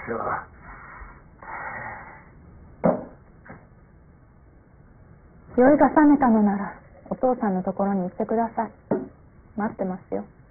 よ。 酔いが覚めたのならお父さんのところに行ってください。待ってますよ。